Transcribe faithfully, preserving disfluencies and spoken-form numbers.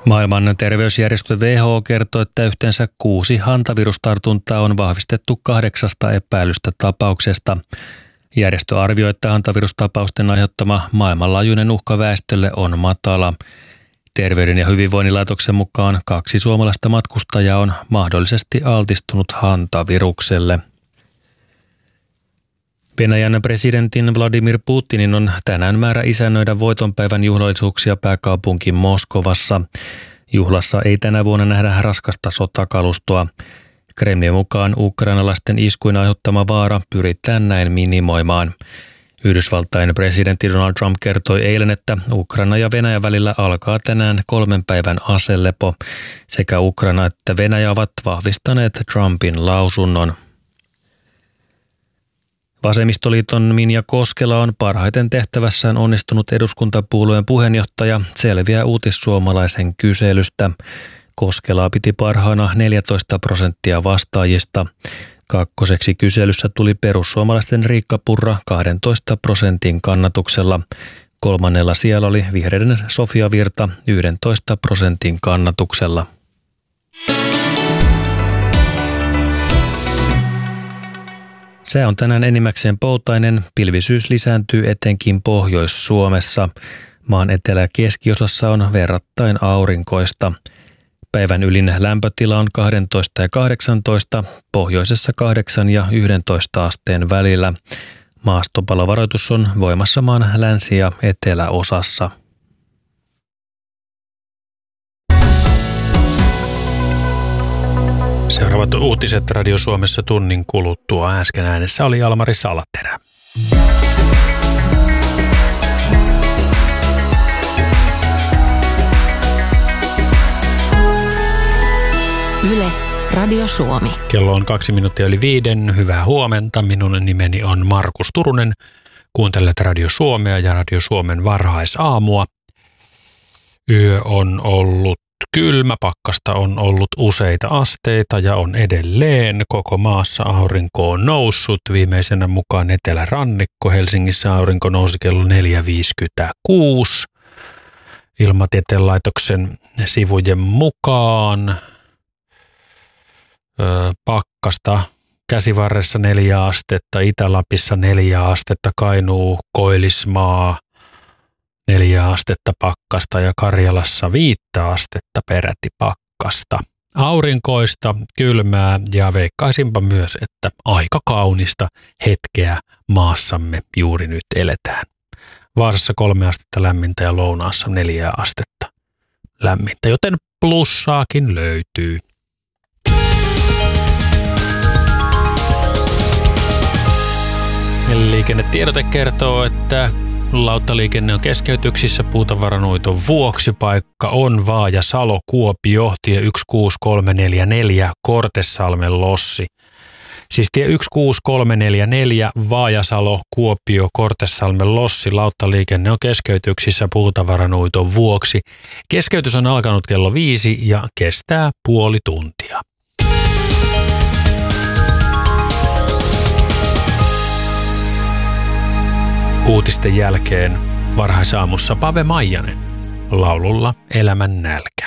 Maailman terveysjärjestö W H O kertoo, että yhteensä kuusi hantavirustartuntaa on vahvistettu kahdeksasta epäilystä tapauksesta. Järjestö arvioi, että hantavirustapausten aiheuttama maailmanlaajuinen uhka väestölle on matala. Terveyden ja hyvinvoinnin laitoksen mukaan kaksi suomalaista matkustajaa on mahdollisesti altistunut hantavirukselle. Venäjän presidentin Vladimir Putinin on tänään määrä isännöidä voitonpäivän juhlallisuuksia pääkaupunki Moskovassa. Juhlassa ei tänä vuonna nähdä raskasta sotakalustoa. Kremlin mukaan ukrainalaisten iskuin aiheuttama vaara pyritään näin minimoimaan. Yhdysvaltain presidentti Donald Trump kertoi eilen, että Ukraina ja Venäjä välillä alkaa tänään kolmen päivän aselepo. Sekä Ukraina että Venäjä ovat vahvistaneet Trumpin lausunnon. Vasemmistoliiton Minja Koskela on parhaiten tehtävässään onnistunut eduskuntapuolueen puheenjohtaja, selviää Uutissuomalaisen kyselystä. Koskelaa piti parhaana neljätoista prosenttia vastaajista. Kakkoseksi kyselyssä tuli perussuomalaisten Riikka Purra kahdentoista prosentin kannatuksella. Kolmannella sijalla oli vihreiden Sofia Virta yhdentoista prosentin kannatuksella. Sää on tänään enimmäkseen poutainen, pilvisyys lisääntyy etenkin Pohjois-Suomessa. Maan etelä- ja keskiosassa on verrattain aurinkoista. Päivän ylin lämpötila on kaksitoista ja kahdeksantoista, pohjoisessa kahdeksan ja yksitoista asteen välillä. Maastopalovaroitus on voimassa maan länsi- ja eteläosassa. Seuraavat uutiset Radio Suomessa tunnin kuluttua. Äsken äänessä oli Almari Salaterä. Yle, Radio Suomi. Kello on kaksi minuuttia yli viiden. Hyvää huomenta. Minun nimeni on Markus Turunen. Kuuntelet Radio Suomea ja Radio Suomen varhaisaamua. Yö on ollut kylmä, pakkasta on ollut useita asteita ja on edelleen. Koko maassa aurinko on noussut. Viimeisenä mukaan etelärannikko. Helsingissä aurinko nousi kello neljä viisikymmentäkuusi. Ilmatieteen laitoksen sivujen mukaan ö, pakkasta Käsivarressa neljä astetta, Itä-Lapissa neljä astetta, Kainuu, Koillismaa neljä astetta pakkasta ja Karjalassa viittä astetta peräti pakkasta. Aurinkoista, kylmää ja veikkaisinpa myös, että aika kaunista hetkeä maassamme juuri nyt eletään. Vaasassa kolme astetta lämmintä ja Lounaassa neljä astetta lämmintä, joten plussaakin löytyy. Liikennetiedote kertoo, että lauttaliikenne on keskeytyksissä puutavaranuiton vuoksi. Paikka on Vaaja-Salo, Kuopio, tie yksi kuusi kolme neljä neljä, Kortesalmen lossi. Siis tie yksi kuusi kolme neljä neljä, Vaaja-Salo, Kuopio, Kortesalmen lossi. Lauttaliikenne on keskeytyksissä puutavaranuiton vuoksi. Keskeytys on alkanut kello viisi ja kestää puoli tuntia. Uutisten jälkeen varhaisaamussa Pave Maijanen laululla Elämän nälkä.